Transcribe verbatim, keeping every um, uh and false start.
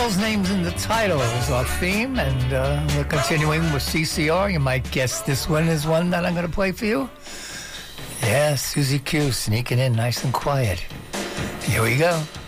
girl's name's in the title is our theme, and uh, we're continuing with C C R. You might guess this one is one that I'm going to play for you. Yeah, Susie Q sneaking in nice and quiet. Here we go.